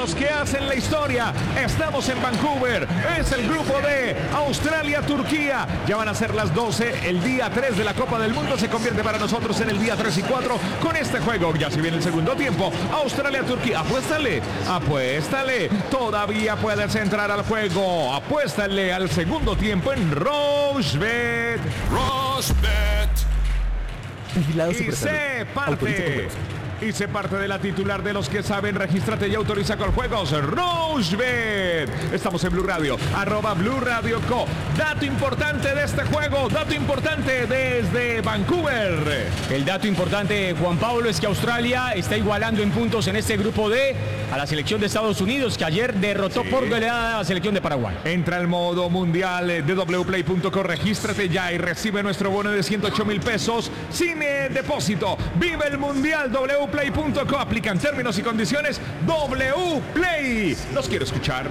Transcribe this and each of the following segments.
los que hacen la historia. Estamos en Vancouver. Es el grupo D. Australia, Turquía. Ya van a ser las 12. El día 3 de la Copa del Mundo se convierte para nosotros en el día 3 y 4 con este juego. Ya se viene el segundo tiempo. Australia, Turquía. Apuéstale. Apuéstale. Todavía puedes entrar al juego. Apuéstale al segundo tiempo en Rosebet. Rosebet. Y se parte. Y se parte de la titular de los que saben. Regístrate y autoriza con juegos. Rosebet. Estamos en Blue Radio. @Blue Radio Co. Dato importante de este juego. Dato importante desde Vancouver. El dato importante, Juan Pablo, es que Australia está igualando en puntos en este grupo D a la selección de Estados Unidos, que ayer derrotó por goleada a la selección de Paraguay. Entra al modo mundial de wplay.co. Regístrate ya y recibe nuestro bono de 108,000 pesos sin depósito. Vive el mundial. wplay.co. Aplican términos y condiciones. Wplay. Los quiero escuchar.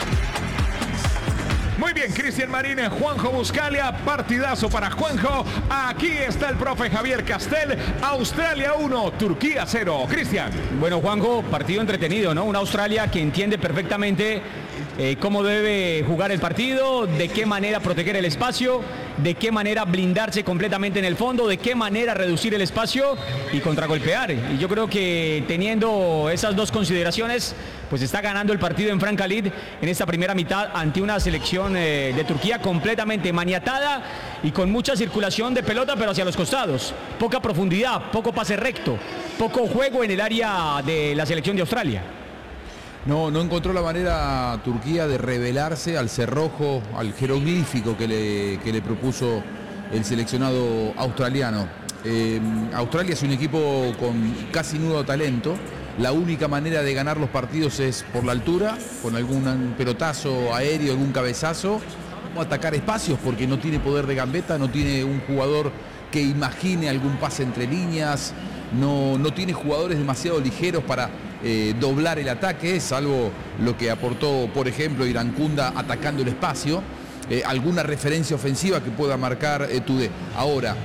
Muy bien, Cristian Marín, Juanjo Buscalia, partidazo para Juanjo. Aquí está el profe Javier Castel. Australia 1, Turquía 0. Cristian. Bueno, Juanjo, partido entretenido, ¿no? Una Australia que entiende perfectamente cómo debe jugar el partido, de qué manera proteger el espacio, de qué manera blindarse completamente en el fondo, de qué manera reducir el espacio y contragolpear. Y yo creo que teniendo esas dos consideraciones, pues está ganando el partido en Frank Khalid en esta primera mitad ante una selección de Turquía completamente maniatada y con mucha circulación de pelota, pero hacia los costados. Poca profundidad, poco pase recto, poco juego en el área de la selección de Australia. No encontró la manera Turquía de revelarse al cerrojo, al jeroglífico que le propuso el seleccionado australiano. Australia es un equipo con casi nudo talento. La única manera de ganar los partidos es por la altura, con algún pelotazo aéreo, algún cabezazo, o atacar espacios porque no tiene poder de gambeta, no tiene un jugador que imagine algún pase entre líneas, no tiene jugadores demasiado ligeros para doblar el ataque, salvo lo que aportó, por ejemplo, Irankunda atacando el espacio, alguna referencia ofensiva que pueda marcar Tudé. Ahora,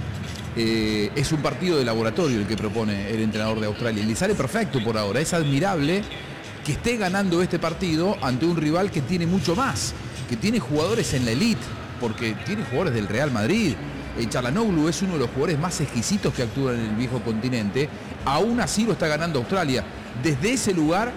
es un partido de laboratorio el que propone el entrenador de Australia y le sale perfecto por ahora. Es admirable que esté ganando este partido ante un rival que tiene mucho más, que tiene jugadores en la elite, porque tiene jugadores del Real Madrid. Çalhanoğlu es uno de los jugadores más exquisitos que actúan en el viejo continente. Aún así lo está ganando Australia. Desde ese lugar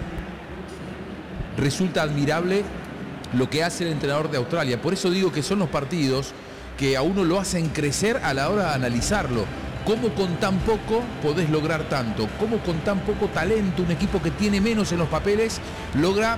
resulta admirable lo que hace el entrenador de Australia. Por eso digo que son los partidos que a uno lo hacen crecer a la hora de analizarlo. ¿Cómo con tan poco podés lograr tanto? ¿Cómo con tan poco talento un equipo que tiene menos en los papeles logra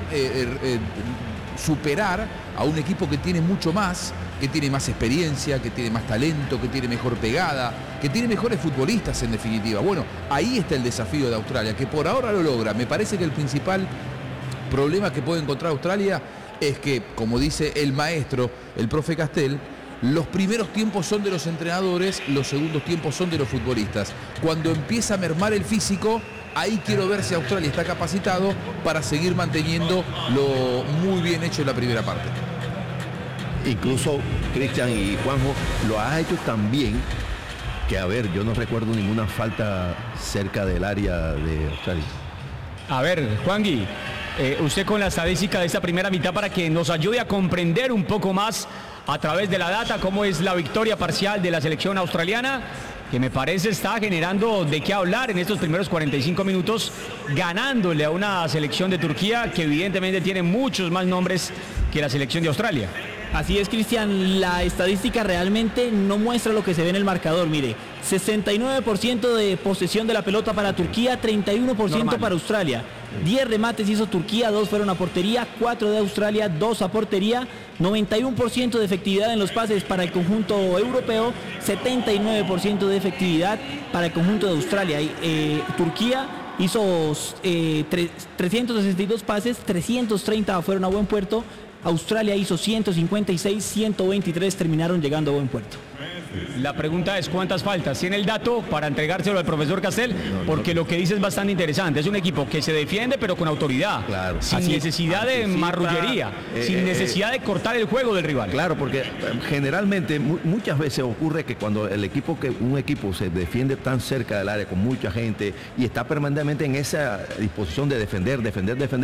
superar a un equipo que tiene mucho más, que tiene más experiencia, que tiene más talento, que tiene mejor pegada, que tiene mejores futbolistas en definitiva? Bueno, ahí está el desafío de Australia, que por ahora lo logra. Me parece que el principal problema que puede encontrar Australia es que, como dice el maestro, el profe Castel, los primeros tiempos son de los entrenadores, los segundos tiempos son de los futbolistas. Cuando empieza a mermar el físico, ahí quiero ver si Australia está capacitado para seguir manteniendo lo muy bien hecho en la primera parte. Incluso Cristian y Juanjo lo ha hecho también, que a ver, yo no recuerdo ninguna falta cerca del área de Australia. A ver, Juangui, usted con la estadística de esta primera mitad para que nos ayude a comprender un poco más a través de la data cómo es la victoria parcial de la selección australiana, que me parece está generando de qué hablar en estos primeros 45 minutos, ganándole a una selección de Turquía que evidentemente tiene muchos más nombres que la selección de Australia. Así es, Cristian, la estadística realmente no muestra lo que se ve en el marcador. Mire, 69% de posesión de la pelota para Turquía, 31% normal para Australia. 10 remates hizo Turquía, 2 fueron a portería, 4 de Australia, 2 a portería. 91% de efectividad en los pases para el conjunto europeo, 79% de efectividad para el conjunto de Australia. Turquía hizo 362 pases, 330 fueron a buen puerto. Australia hizo 156, 123 terminaron llegando a buen puerto. La pregunta es ¿cuántas faltas? ¿Tiene el dato para entregárselo al profesor Castel? Porque lo que dice es bastante interesante. Es un equipo que se defiende pero con autoridad, claro, sin necesidad de marrullería, sin necesidad de cortar el juego del rival. Claro, porque generalmente muchas veces ocurre que cuando un equipo se defiende tan cerca del área con mucha gente y está permanentemente en esa disposición de defender,